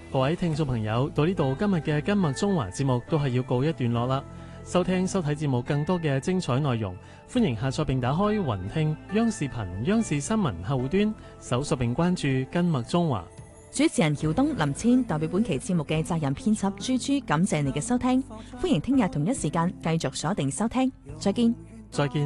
各位聽眾朋友，到呢度今日嘅今麥中華節目都係要告一段落啦。收聽收睇節目更多嘅精彩內容，歡迎下載並打開雲聽央視頻央視新聞客戶端，搜索並關注今麥中華。 主持人喬東、林千代表本期節目嘅責任編輯朱朱，感謝你嘅收聽，歡迎聽日同一時間繼續鎖定收聽，再見。 再見。